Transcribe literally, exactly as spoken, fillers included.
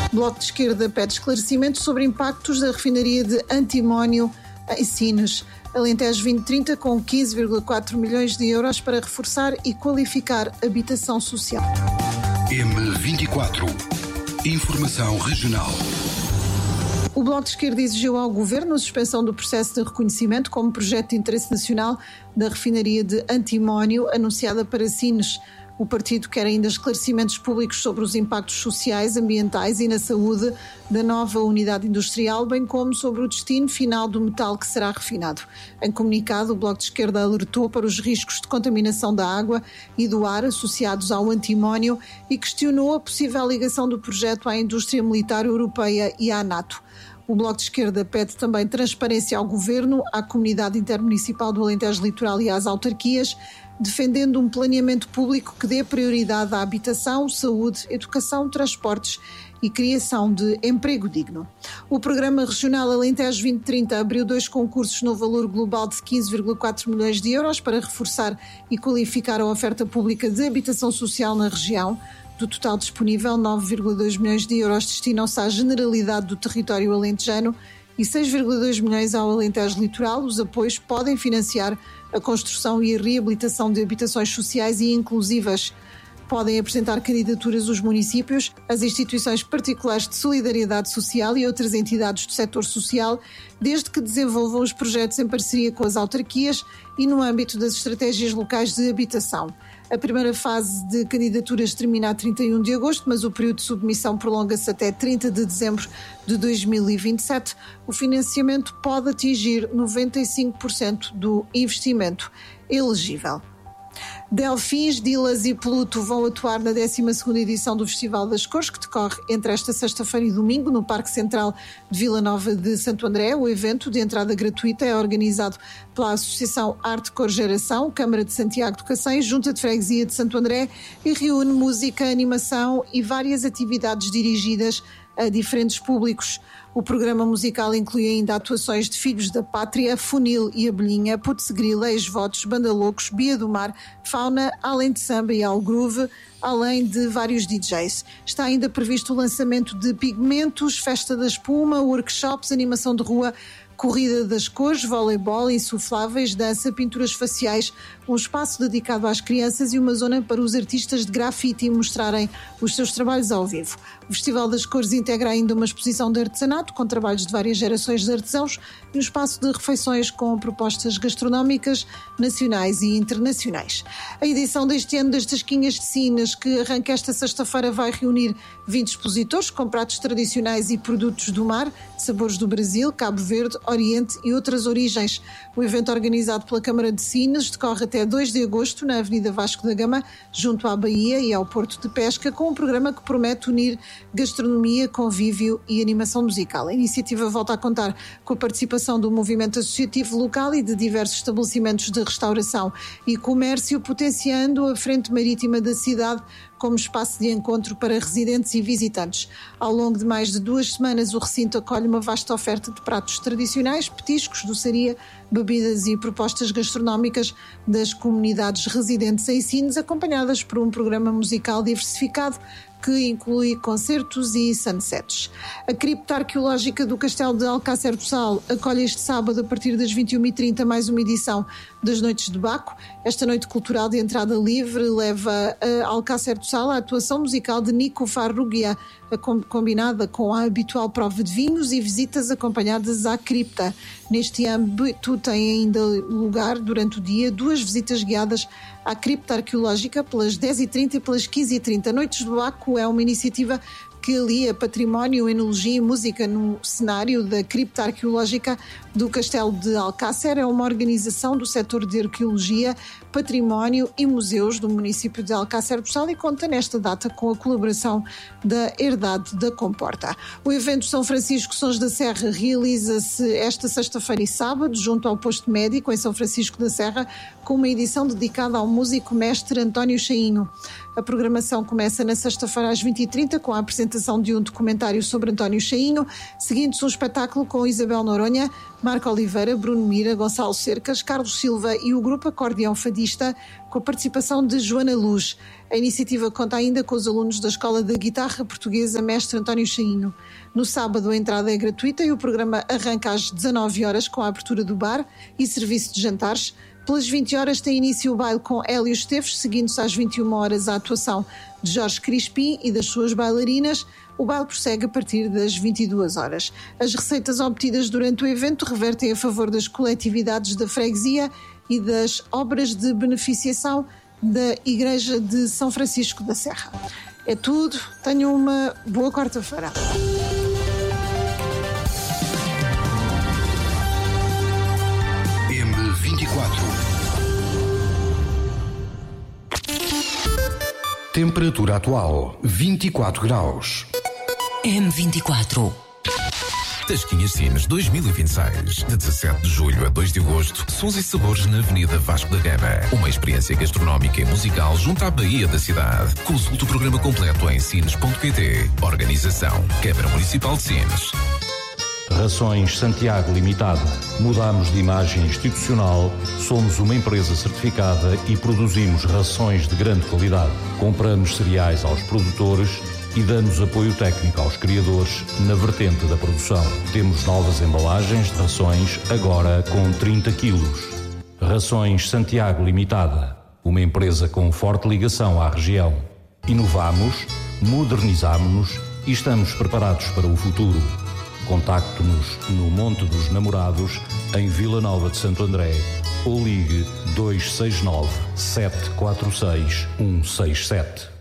O Bloco de Esquerda pede esclarecimentos sobre impactos da refinaria de antimónio em Sines. Alentejo vinte trinta com quinze vírgula quatro milhões de euros para reforçar e qualificar habitação social. M vinte e quatro. Informação regional. O Bloco de Esquerda exigiu ao Governo a suspensão do processo de reconhecimento como projeto de interesse nacional da refinaria de antimónio anunciada para Sines. O partido quer ainda esclarecimentos públicos sobre os impactos sociais, ambientais e na saúde da nova unidade industrial, bem como sobre o destino final do metal que será refinado. Em comunicado, o Bloco de Esquerda alertou para os riscos de contaminação da água e do ar associados ao antimónio e questionou a possível ligação do projeto à indústria militar europeia e à NATO. O Bloco de Esquerda pede também transparência ao Governo, à Comunidade Intermunicipal do Alentejo Litoral e às autarquias, defendendo um planeamento público que dê prioridade à habitação, saúde, educação, transportes e criação de emprego digno. O Programa Regional Alentejo vinte trinta abriu dois concursos no valor global de quinze vírgula quatro milhões de euros para reforçar e qualificar a oferta pública de habitação social na região. Do total disponível, nove vírgula dois milhões de euros destinam-se à generalidade do território alentejano e seis vírgula dois milhões ao Alentejo Litoral. Os apoios podem financiar a construção e a reabilitação de habitações sociais e inclusivas. Podem apresentar candidaturas os municípios, as instituições particulares de solidariedade social e outras entidades do setor social, desde que desenvolvam os projetos em parceria com as autarquias e no âmbito das estratégias locais de habitação. A primeira fase de candidaturas termina a trinta e um de agosto, mas o período de submissão prolonga-se até trinta de dezembro de dois mil e vinte e sete. O financiamento pode atingir noventa e cinco por cento do investimento elegível. Delfins, Dilas e Pluto vão atuar na décima segunda edição do Festival das Cores, que decorre entre esta sexta-feira e domingo no Parque Central de Vila Nova de Santo André. O evento, de entrada gratuita, é organizado pela Associação Arte Cor Geração, Câmara de Santiago do Cacém, Junta de Freguesia de Santo André, e reúne música, animação e várias atividades dirigidas a diferentes públicos. O programa musical inclui ainda atuações de Filhos da Pátria, Funil e Abelhinha, Putz-Grila, Ex-Votos, Banda Loucos, Bia do Mar, Fauna, Além de Samba e Al Groove, além de vários D Js. Está ainda previsto o lançamento de pigmentos, festa da espuma, workshops, animação de rua, corrida das cores, voleibol, insufláveis, dança, pinturas faciais, um espaço dedicado às crianças e uma zona para os artistas de grafite mostrarem os seus trabalhos ao vivo. O Festival das Cores integra ainda uma exposição de artesanato com trabalhos de várias gerações de artesãos e um espaço de refeições com propostas gastronómicas nacionais e internacionais. A edição deste ano das Tasquinhas de Sines, que arranca esta sexta-feira, vai reunir vinte expositores com pratos tradicionais e produtos do mar, sabores do Brasil, Cabo Verde, Oriente e outras origens. O evento, organizado pela Câmara de Sines, decorre até dois de agosto na Avenida Vasco da Gama, junto à Baía e ao Porto de Pesca, com um programa que promete unir gastronomia, convívio e animação musical. A iniciativa volta a contar com a participação do movimento associativo local e de diversos estabelecimentos de restauração e comércio, potenciando a frente marítima da cidade como espaço de encontro para residentes e visitantes. Ao longo de mais de duas semanas, o recinto acolhe uma vasta oferta de pratos tradicionais, petiscos, doçaria, bebidas e propostas gastronómicas das comunidades residentes em Sines, acompanhadas por um programa musical diversificado que inclui concertos e sunsets. A cripta arqueológica do Castelo de Alcácer do Sal acolhe este sábado, a partir das vinte e uma e trinta, mais uma edição das Noites de Baco. Esta noite cultural de entrada livre leva a Alcácer do Sal a atuação musical de Nico Farrugia, combinada com a habitual prova de vinhos e visitas acompanhadas à cripta. Neste âmbito tem ainda lugar, durante o dia, duas visitas guiadas à cripta arqueológica pelas dez e trinta e pelas quinze e trinta. Noites de Baco é uma iniciativa que alia património, enologia e música no cenário da cripta arqueológica do Castelo de Alcácer. É uma organização do setor de arqueologia, património e museus do município de Alcácer do Sal e conta nesta data com a colaboração da Herdade da Comporta. O evento São Francisco Sons da Serra realiza-se esta sexta-feira e sábado, junto ao posto médico em São Francisco da Serra, com uma edição dedicada ao músico mestre António Chainho. A programação começa na sexta-feira às vinte e trinta com a apresentação de um documentário sobre António Chainho, seguindo-se um espetáculo com Isabel Noronha, Marco Oliveira, Bruno Mira, Gonçalo Cercas, Carlos Silva e o grupo Acordeão Fadista, com a participação de Joana Luz. A iniciativa conta ainda com os alunos da Escola de Guitarra Portuguesa Mestre António Chainho. No sábado a entrada é gratuita e o programa arranca às dezanove horas com a abertura do bar e serviço de jantares. Pelas vinte horas tem início o baile com Hélio Esteves, seguindo-se às vinte e uma horas a atuação de Jorge Crispim e das suas bailarinas. O baile prossegue a partir das vinte e duas horas. As receitas obtidas durante o evento revertem a favor das coletividades da freguesia e das obras de beneficiação da Igreja de São Francisco da Serra. É tudo. Tenham uma boa quarta-feira. M vinte e quatro. Temperatura atual vinte e quatro graus. M vinte e quatro. Tasquinhas Sines dois mil e vinte e seis. De dezassete de julho a dois de agosto, sons e sabores na Avenida Vasco da Gama. Uma experiência gastronómica e musical junto à Baía da cidade. Consulte o programa completo em sines ponto pt. Organização Câmara Municipal de Sines. Rações Santiago Limitada. Mudamos de imagem institucional, somos uma empresa certificada e produzimos rações de grande qualidade. Compramos cereais aos produtores e damos apoio técnico aos criadores na vertente da produção. Temos novas embalagens de rações, agora com trinta quilos. Rações Santiago Limitada, uma empresa com forte ligação à região. Inovamos, modernizamos-nos e estamos preparados para o futuro. Contacte-nos no Monte dos Namorados, em Vila Nova de Santo André, ou ligue dois seis nove, sete quatro seis, um seis sete.